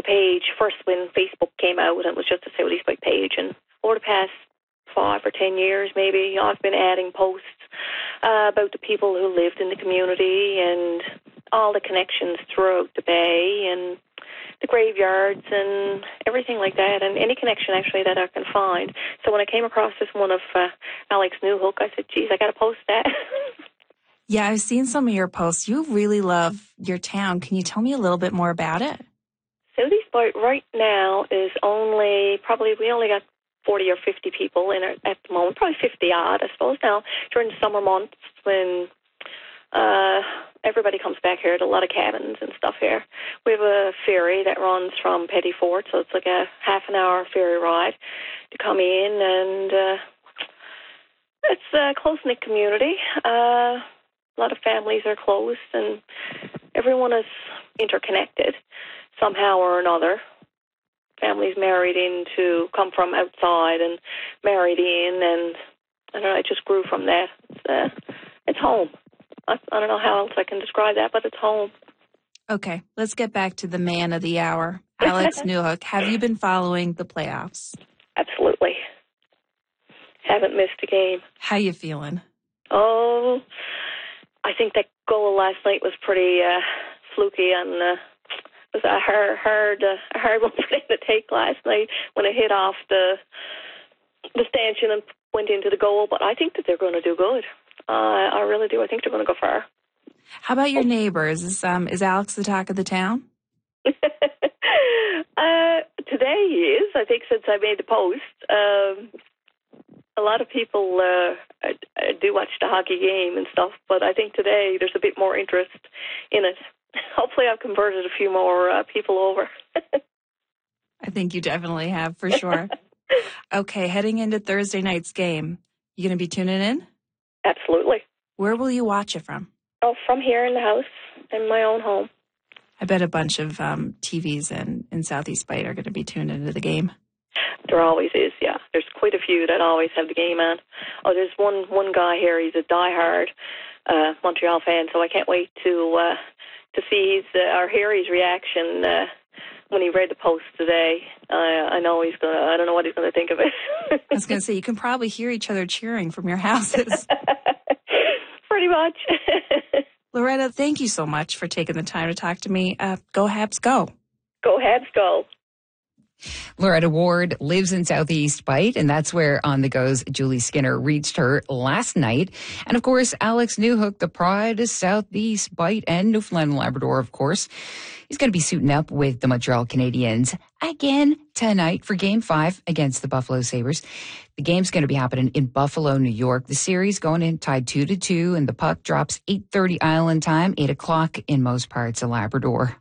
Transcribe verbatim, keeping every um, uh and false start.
page first when Facebook came out, and it was just a South East Bite page. And over the past five or ten years, maybe, I've been adding posts uh, about the people who lived in the community and all the connections throughout the bay and the graveyards and everything like that, and any connection actually that I can find. So when I came across this one of uh, Alex Newhook, I said, geez, I got to post that. Yeah, I've seen some of your posts. You really love your town. Can you tell me a little bit more about it? South East Bite right now is only, probably, we only got forty or fifty people in it at the moment, probably fifty odd, I suppose. Now, during the summer months when uh, everybody comes back here, there's a lot of cabins and stuff here. We have a ferry that runs from Petty Fort, so it's like a half an hour ferry ride to come in, and uh, it's a close-knit community. Uh, a lot of families are close, and everyone is interconnected somehow or another. Families married into, come from outside and married in, and I don't know, it just grew from that. It's, uh, it's home. I, I don't know how else I can describe that, but it's home. Okay, let's get back to the man of the hour, Alex Newhook. Have you been following the playoffs? Absolutely. Haven't missed a game. How you feeling? Oh, I think that goal last night was pretty uh, fluky, and uh, it was a hard, hard, uh, a hard one for them to take last night when it hit off the the stanchion and went into the goal. But I think that they're going to do good. Uh, I really do. I think they're going to go far. How about your neighbors? Is, um, is Alex the talk of the town? uh, today he is, I think, since I made the post. Um, a lot of people uh, I, I do watch the hockey game and stuff, but I think today there's a bit more interest in it. Hopefully I've converted a few more uh, people over. I think you definitely have, for sure. Okay, heading into Thursday night's game, you going to be tuning in? Absolutely. Where will you watch it from? Oh, from here in the house, in my own home. I bet a bunch of um, T Vs in, in Southeast Bite are going to be tuned into the game. There always is, yeah. There's quite a few that always have the game on. Oh, there's one one guy here, he's a diehard uh, Montreal fan, so I can't wait to uh, to see his, uh, or hear his reaction uh, when he read the post today. Uh, I know he's going to, I don't know what he's going to think of it. I was going to say, you can probably hear each other cheering from your houses. Pretty much. Loretta, thank you so much for taking the time to talk to me. Uh, go Habs, go. Go Habs, go. Loretta Ward lives in Southeast Bite, and that's where On the Go's Julie Skinner reached her last night. And, of course, Alex Newhook, the pride of Southeast Bite and Newfoundland and Labrador, of course. He's going to be suiting up with the Montreal Canadiens again tonight for Game five against the Buffalo Sabres. The game's going to be happening in Buffalo, New York. The series going in tied two to two, and the puck drops eight thirty Island time, eight o'clock in most parts of Labrador.